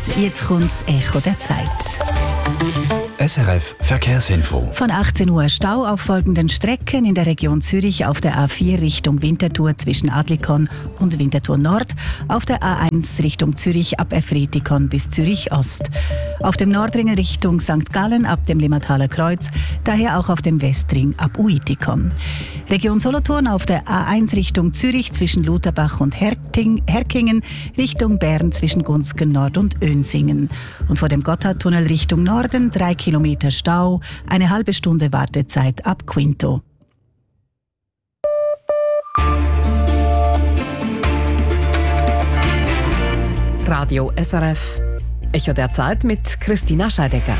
Jetzt kommt das Echo der Zeit. SRF Verkehrsinfo. Von 18 Uhr Stau auf folgenden Strecken in der Region Zürich auf der A4 Richtung Winterthur zwischen Adlikon und Winterthur Nord, auf der A1 Richtung Zürich ab Efretikon bis Zürich Ost, auf dem Nordring Richtung St. Gallen ab dem Limmathaler Kreuz, daher auch auf dem Westring ab Uitikon. Region Solothurn auf der A1 Richtung Zürich zwischen Lutherbach und Herkingen, Richtung Bern zwischen Gunzgen Nord und Önsingen. Und vor dem Gotthardtunnel Richtung Norden 3 Kilometer Stau, eine halbe Stunde Wartezeit ab Quinto. Radio SRF. Echo der Zeit mit Christina Scheidecker.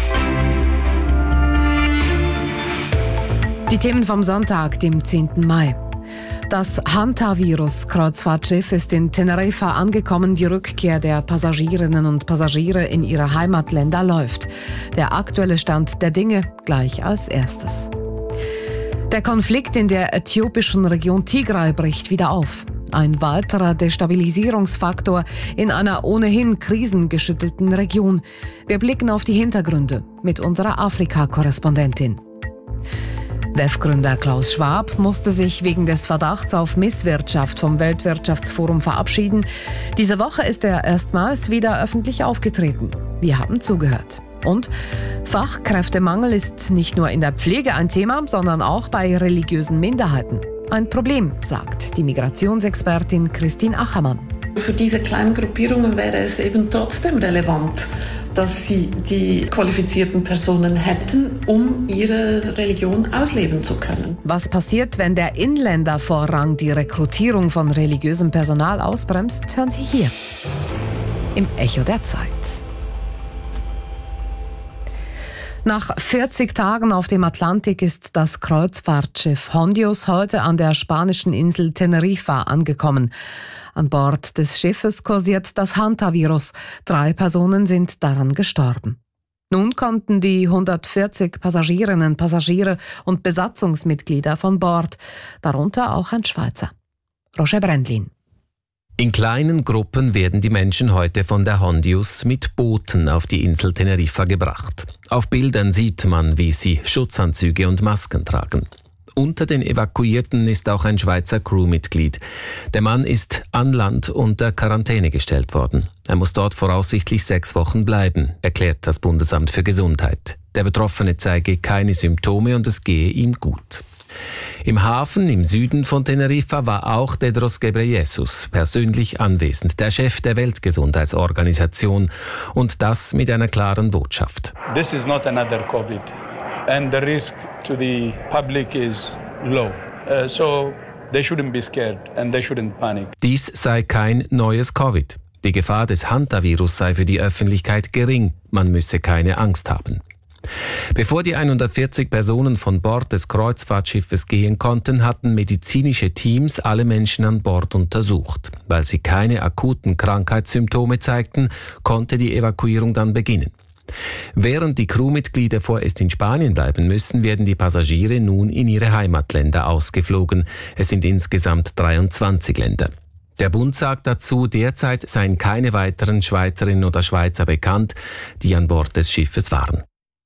Die Themen vom Sonntag, dem 10. Mai. Das Hantavirus-Kreuzfahrtschiff ist in Teneriffa angekommen. Die Rückkehr der Passagierinnen und Passagiere in ihre Heimatländer läuft. Der aktuelle Stand der Dinge gleich als erstes. Der Konflikt in der äthiopischen Region Tigray bricht wieder auf. Ein weiterer Destabilisierungsfaktor in einer ohnehin krisengeschüttelten Region. Wir blicken auf die Hintergründe mit unserer Afrika-Korrespondentin. WEF-Gründer Klaus Schwab musste sich wegen des Verdachts auf Misswirtschaft vom Weltwirtschaftsforum verabschieden. Diese Woche ist er erstmals wieder öffentlich aufgetreten. Wir haben zugehört. Und Fachkräftemangel ist nicht nur in der Pflege ein Thema, sondern auch bei religiösen Minderheiten. Ein Problem, sagt die Migrationsexpertin Christine Achermann. Für diese kleinen Gruppierungen wäre es eben trotzdem relevant, dass sie die qualifizierten Personen hätten, um ihre Religion ausleben zu können. Was passiert, wenn der Inländervorrang die Rekrutierung von religiösem Personal ausbremst, hören Sie hier im Echo der Zeit. Nach 40 Tagen auf dem Atlantik ist das Kreuzfahrtschiff Hondios heute an der spanischen Insel Teneriffa angekommen. An Bord des Schiffes kursiert das Hantavirus. 3 Personen sind daran gestorben. Nun konnten die 140 Passagierinnen, Passagiere und Besatzungsmitglieder von Bord, darunter auch ein Schweizer. Roger Brendlin. In kleinen Gruppen werden die Menschen heute von der Hondius mit Booten auf die Insel Teneriffa gebracht. Auf Bildern sieht man, wie sie Schutzanzüge und Masken tragen. Unter den Evakuierten ist auch ein Schweizer Crewmitglied. Der Mann ist an Land unter Quarantäne gestellt worden. Er muss dort voraussichtlich 6 Wochen bleiben, erklärt das Bundesamt für Gesundheit. Der Betroffene zeige keine Symptome und es gehe ihm gut. Im Hafen im Süden von Teneriffa war auch Tedros Ghebreyesus persönlich anwesend, der Chef der Weltgesundheitsorganisation, und das mit einer klaren Botschaft. This is not another COVID and the risk to the public is low. So they shouldn't be scared and they shouldn't panic. Dies sei kein neues Covid. Die Gefahr des Hantavirus sei für die Öffentlichkeit gering, man müsse keine Angst haben. Bevor die 140 Personen von Bord des Kreuzfahrtschiffes gehen konnten, hatten medizinische Teams alle Menschen an Bord untersucht. Weil sie keine akuten Krankheitssymptome zeigten, konnte die Evakuierung dann beginnen. Während die Crewmitglieder vorerst in Spanien bleiben müssen, werden die Passagiere nun in ihre Heimatländer ausgeflogen. Es sind insgesamt 23 Länder. Der Bund sagt dazu, derzeit seien keine weiteren Schweizerinnen oder Schweizer bekannt, die an Bord des Schiffes waren.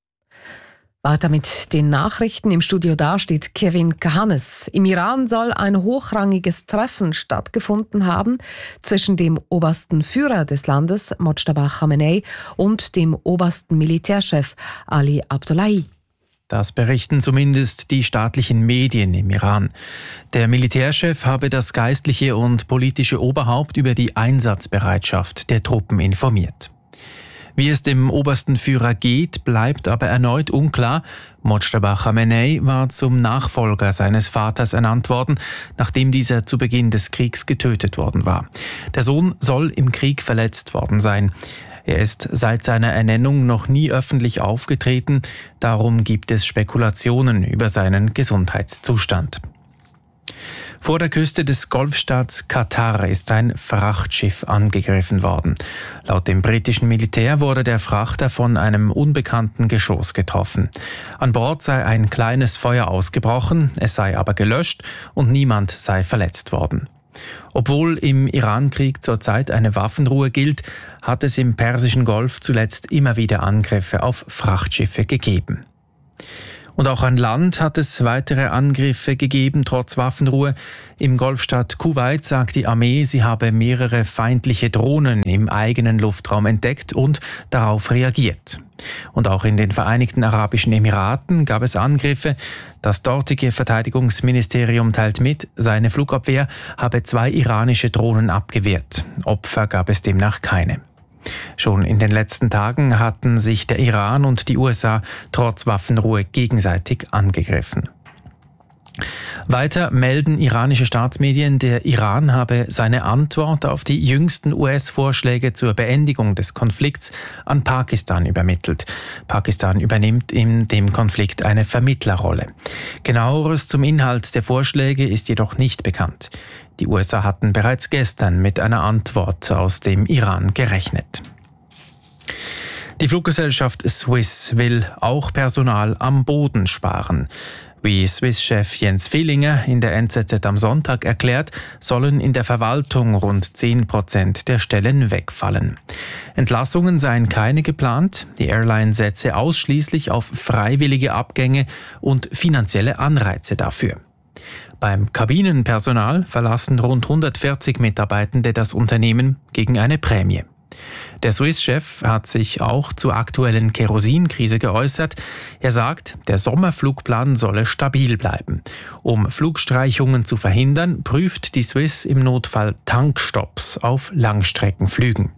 Weiter mit den Nachrichten. Im Studio da steht Kevin Kahannes. Im Iran soll ein hochrangiges Treffen stattgefunden haben zwischen dem obersten Führer des Landes, Mojtaba Khamenei, und dem obersten Militärchef Ali Abdullahi. Das berichten zumindest die staatlichen Medien im Iran. Der Militärchef habe das geistliche und politische Oberhaupt über die Einsatzbereitschaft der Truppen informiert. Wie es dem obersten Führer geht, bleibt aber erneut unklar. Mojtaba Khamenei war zum Nachfolger seines Vaters ernannt worden, nachdem dieser zu Beginn des Kriegs getötet worden war. Der Sohn soll im Krieg verletzt worden sein. Er ist seit seiner Ernennung noch nie öffentlich aufgetreten, darum gibt es Spekulationen über seinen Gesundheitszustand. Vor der Küste des Golfstaats Katar ist ein Frachtschiff angegriffen worden. Laut dem britischen Militär wurde der Frachter von einem unbekannten Geschoss getroffen. An Bord sei ein kleines Feuer ausgebrochen, es sei aber gelöscht und niemand sei verletzt worden. Obwohl im Irankrieg zurzeit eine Waffenruhe gilt, hat es im Persischen Golf zuletzt immer wieder Angriffe auf Frachtschiffe gegeben. Und auch an Land hat es weitere Angriffe gegeben, trotz Waffenruhe. Im Golfstaat Kuwait sagt die Armee, sie habe mehrere feindliche Drohnen im eigenen Luftraum entdeckt und darauf reagiert. Und auch in den Vereinigten Arabischen Emiraten gab es Angriffe. Das dortige Verteidigungsministerium teilt mit, seine Flugabwehr habe 2 iranische Drohnen abgewehrt. Opfer gab es demnach keine. Schon in den letzten Tagen hatten sich der Iran und die USA trotz Waffenruhe gegenseitig angegriffen. Weiter melden iranische Staatsmedien, der Iran habe seine Antwort auf die jüngsten US-Vorschläge zur Beendigung des Konflikts an Pakistan übermittelt. Pakistan übernimmt in dem Konflikt eine Vermittlerrolle. Genaueres zum Inhalt der Vorschläge ist jedoch nicht bekannt. Die USA hatten bereits gestern mit einer Antwort aus dem Iran gerechnet. Die Fluggesellschaft Swiss will auch Personal am Boden sparen. Wie Swiss-Chef Jens Villinger in der NZZ am Sonntag erklärt, sollen in der Verwaltung rund 10% der Stellen wegfallen. Entlassungen seien keine geplant. Die Airline setze ausschließlich auf freiwillige Abgänge und finanzielle Anreize dafür. Beim Kabinenpersonal verlassen rund 140 Mitarbeitende das Unternehmen gegen eine Prämie. Der Swiss-Chef hat sich auch zur aktuellen Kerosinkrise geäußert. Er sagt, der Sommerflugplan solle stabil bleiben. Um Flugstreichungen zu verhindern, prüft die Swiss im Notfall Tankstopps auf Langstreckenflügen.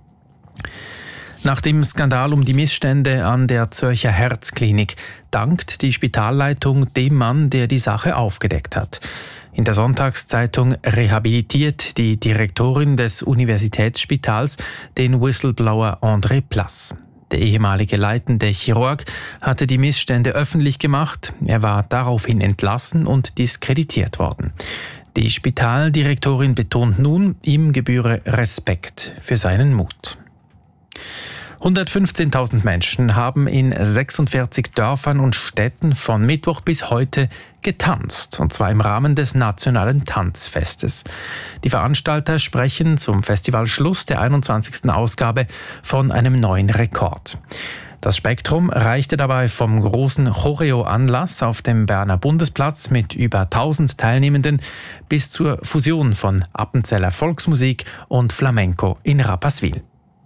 Nach dem Skandal um die Missstände an der Zürcher Herzklinik dankt die Spitalleitung dem Mann, der die Sache aufgedeckt hat. In der Sonntagszeitung rehabilitiert die Direktorin des Universitätsspitals den Whistleblower André Plass. Der ehemalige leitende Chirurg hatte die Missstände öffentlich gemacht. Er war daraufhin entlassen und diskreditiert worden. Die Spitaldirektorin betont nun, ihm gebühre Respekt für seinen Mut. 115.000 Menschen haben in 46 Dörfern und Städten von Mittwoch bis heute getanzt, und zwar im Rahmen des Nationalen Tanzfestes. Die Veranstalter sprechen zum Festivalschluss der 21. Ausgabe von einem neuen Rekord. Das Spektrum reichte dabei vom großen Choreo-Anlass auf dem Berner Bundesplatz mit über 1000 Teilnehmenden bis zur Fusion von Appenzeller Volksmusik und Flamenco in Rapperswil.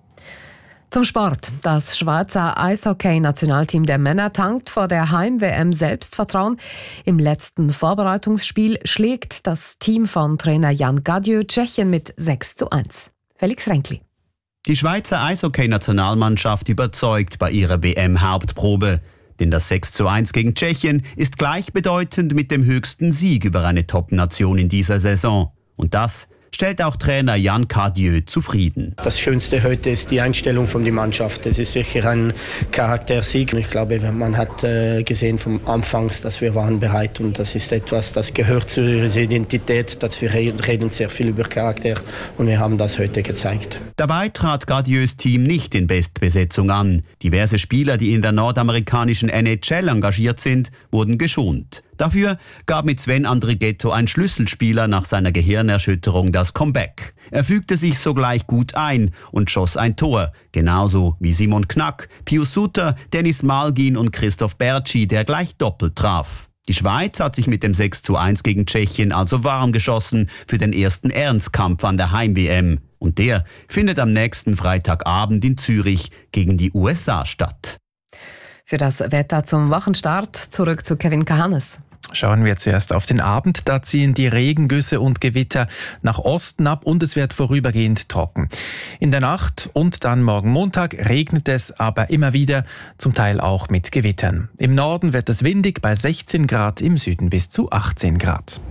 Zum Sport. Das Schweizer Eishockey-Nationalteam der Männer tankt vor der Heim-WM Selbstvertrauen. Im letzten Vorbereitungsspiel schlägt das Team von Trainer Jan Cadieux Tschechien mit 6:1. Felix Renkli. Die Schweizer Eishockey-Nationalmannschaft überzeugt bei ihrer WM-Hauptprobe. Denn das 6:1 gegen Tschechien ist gleichbedeutend mit dem höchsten Sieg über eine Top-Nation in dieser Saison. Und das stellt auch Trainer Jan Cadieux zufrieden. Das Schönste heute ist die Einstellung von der Mannschaft. Es ist wirklich ein Charaktersieg. Ich glaube, man hat gesehen vom Anfang, dass wir waren bereit, und das ist etwas, das gehört zu ihrer Identität, dass wir reden sehr viel über Charakter, und wir haben das heute gezeigt. Dabei trat Cadieux Team nicht in Bestbesetzung an. Diverse Spieler, die in der nordamerikanischen NHL engagiert sind, wurden geschont. Dafür gab mit Sven Andrighetto ein Schlüsselspieler nach seiner Gehirnerschütterung das Comeback. Er fügte sich sogleich gut ein und schoss ein Tor, genauso wie Simon Knack, Pius Suter, Dennis Malgin und Christoph Bertschi, der gleich doppelt traf. Die Schweiz hat sich mit dem 6:1 gegen Tschechien also warm geschossen für den ersten Ernstkampf an der Heim-WM. Und der findet am nächsten Freitagabend in Zürich gegen die USA statt. Für das Wetter zum Wochenstart zurück zu Kevin Kahannes. Schauen wir zuerst auf den Abend. Da ziehen die Regengüsse und Gewitter nach Osten ab und es wird vorübergehend trocken. In der Nacht und dann morgen Montag regnet es aber immer wieder, zum Teil auch mit Gewittern. Im Norden wird es windig bei 16 Grad, im Süden bis zu 18 Grad.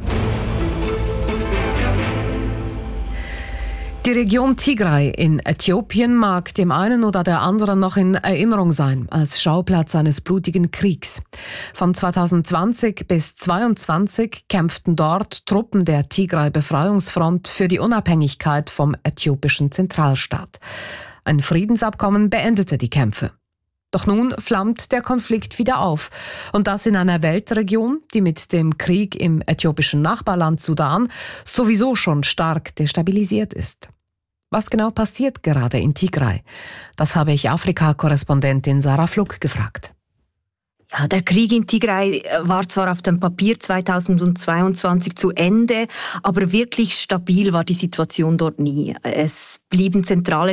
Die Region Tigray in Äthiopien mag dem einen oder der anderen noch in Erinnerung sein, als Schauplatz eines blutigen Kriegs. Von 2020 bis 2022 kämpften dort Truppen der Tigray-Befreiungsfront für die Unabhängigkeit vom äthiopischen Zentralstaat. Ein Friedensabkommen beendete die Kämpfe. Doch nun flammt der Konflikt wieder auf. Und das in einer Weltregion, die mit dem Krieg im äthiopischen Nachbarland Sudan sowieso schon stark destabilisiert ist. Was genau passiert gerade in Tigray? Das habe ich Afrika-Korrespondentin Sarah Fluck gefragt. Ja, der Krieg in Tigray war zwar auf dem Papier 2022 zu Ende, aber wirklich stabil war die Situation dort nie. Es blieben zentrale